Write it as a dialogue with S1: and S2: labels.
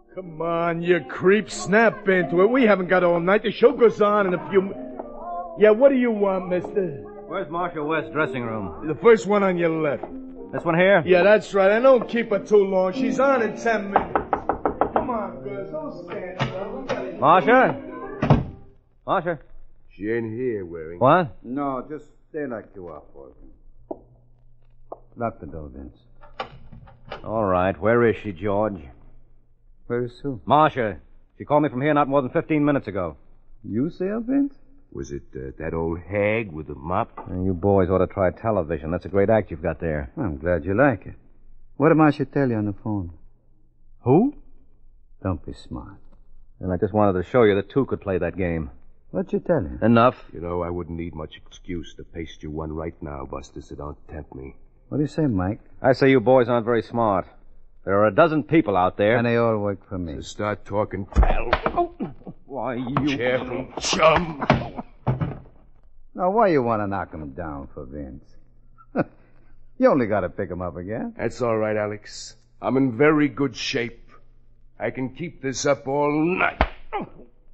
S1: Come on, you creep. Snap into it. We haven't got all night. The show goes on in a few... Yeah, what do you want, mister?
S2: Where's Marcia West's dressing room?
S1: The first one on your left.
S2: This one here?
S1: Yeah, that's right. I don't keep her too long. She's on in 10 minutes. Come on, girls. Don't stand around.
S2: Marcia? Marcia?
S3: She ain't here, Waring.
S2: What?
S4: No, just stay like you are, boy. Lock the door, Vince.
S2: All right. Where is she, George?
S4: Where is Sue?
S2: Marcia. She called me from here not more than 15 minutes ago.
S4: You see her, Vince?
S3: Was it that old hag with the mop?
S2: You boys ought to try television. That's a great act you've got there.
S4: I'm glad you like it. What did Marcia tell you on the phone?
S2: Who?
S4: Don't be smart.
S2: And I just wanted to show you that two could play that game.
S4: What'd you tell him?
S2: Enough.
S3: You know, I wouldn't need much excuse to paste you one right now, Buster, so don't tempt me.
S4: What do you say, Mike?
S2: I say you boys aren't very smart. There are a dozen people out there.
S4: And they all work for me.
S3: So start talking, pal.
S2: Why, you...
S3: Careful, chum.
S4: Now, why you want to knock him down for Vince? You only got to pick him up again.
S3: That's all right, Alex. I'm in very good shape. I can keep this up all night.